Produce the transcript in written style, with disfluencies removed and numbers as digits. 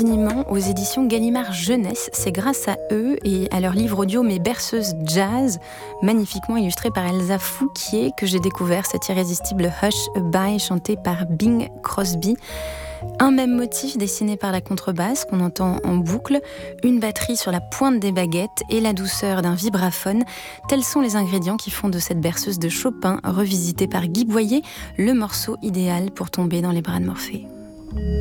Infiniment aux éditions Gallimard Jeunesse. C'est grâce à eux et à leur livre audio Mes berceuses jazz, magnifiquement illustré par Elsa Fouquier, que j'ai découvert cet irrésistible Hush a Bye chanté par Bing Crosby. Un même motif dessiné par la contrebasse qu'on entend en boucle, une batterie sur la pointe des baguettes et la douceur d'un vibraphone. Tels sont les ingrédients qui font de cette berceuse de Chopin, revisitée par Guy Boyer, le morceau idéal pour tomber dans les bras de Morphée.